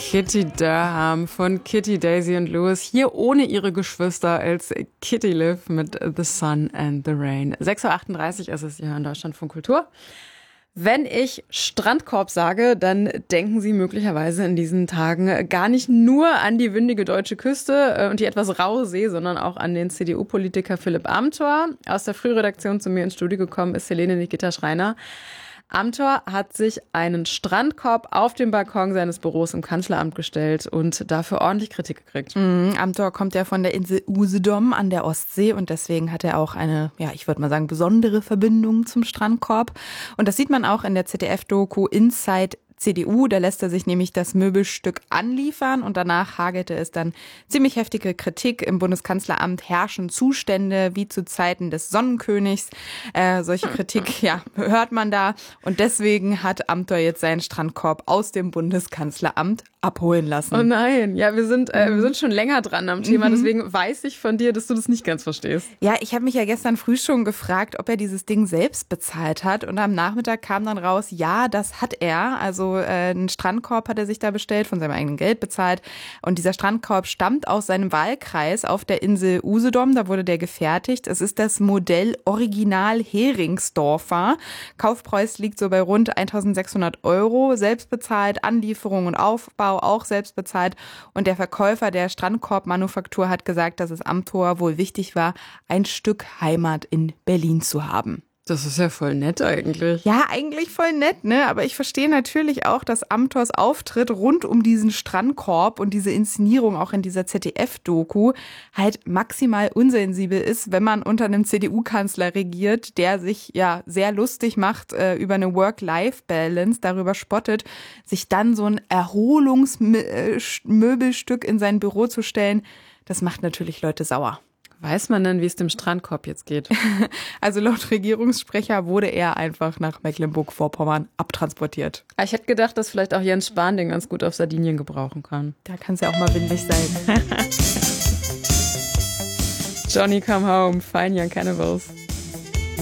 Kitty Durham von Kitty, Daisy und Louis, hier ohne ihre Geschwister als Kitty Liv mit The Sun and the Rain. 6.38 Uhr ist es hier in Deutschland von Kultur. Wenn ich Strandkorb sage, dann denken Sie möglicherweise in diesen Tagen gar nicht nur an die windige deutsche Küste und die etwas raue See, sondern auch an den CDU-Politiker Philipp Amthor. Aus der Frühredaktion zu mir ins Studio gekommen ist Helene Nikita Schreiner. Amthor hat sich einen Strandkorb auf dem Balkon seines Büros im Kanzleramt gestellt und dafür ordentlich Kritik gekriegt. Amthor kommt ja von der Insel Usedom an der Ostsee und deswegen hat er auch eine, ich würde mal sagen, besondere Verbindung zum Strandkorb. Und das sieht man auch in der ZDF-Doku Inside CDU, da lässt er sich nämlich das Möbelstück anliefern und danach hagelte es dann ziemlich heftige Kritik. Im Bundeskanzleramt herrschen Zustände wie zu Zeiten des Sonnenkönigs. Solche Kritik, hört man da. Und deswegen hat Amthor jetzt seinen Strandkorb aus dem Bundeskanzleramt abholen lassen. Oh nein, wir sind schon länger dran am Thema, deswegen weiß ich von dir, dass du das nicht ganz verstehst. Ja, ich habe mich ja gestern früh schon gefragt, ob er dieses Ding selbst bezahlt hat und am Nachmittag kam dann raus, ja, das hat er. Also einen Strandkorb hat er sich da bestellt, von seinem eigenen Geld bezahlt und dieser Strandkorb stammt aus seinem Wahlkreis auf der Insel Usedom, da wurde der gefertigt. Es ist das Modell Original Heringsdorfer. Kaufpreis liegt so bei rund 1.600 €, selbst bezahlt, Anlieferung und Aufbau auch selbst bezahlt und der Verkäufer der Strandkorbmanufaktur hat gesagt, dass es Amthor wohl wichtig war, ein Stück Heimat in Berlin zu haben. Das ist ja voll nett eigentlich. Ja, eigentlich voll nett, ne? Aber ich verstehe natürlich auch, dass Amthors Auftritt rund um diesen Strandkorb und diese Inszenierung auch in dieser ZDF-Doku halt maximal unsensibel ist, wenn man unter einem CDU-Kanzler regiert, der sich sehr lustig macht über eine Work-Life-Balance, darüber spottet, sich dann so ein Erholungsmöbelstück in sein Büro zu stellen. Das macht natürlich Leute sauer. Weiß man denn, wie es dem Strandkorb jetzt geht? Also laut Regierungssprecher wurde er einfach nach Mecklenburg-Vorpommern abtransportiert. Ich hätte gedacht, dass vielleicht auch Jens Spahn den ganz gut auf Sardinien gebrauchen kann. Da kann es ja auch mal windig sein. Johnny come home, fine young cannibals.